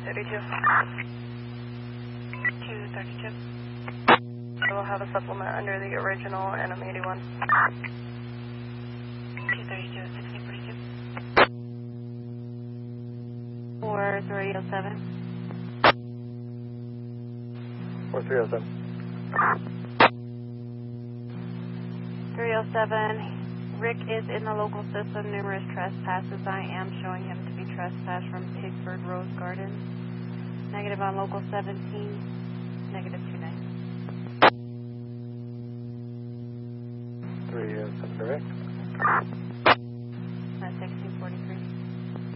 232. 232. So we'll have a supplement under the original and M81. 232, 1642. 4307. 4307. 307. Rick is in the local system, numerous trespasses. I am showing him to be trespassed from Pittsburgh Rose Gardens. Negative on local 17, negative 29. 307 direct.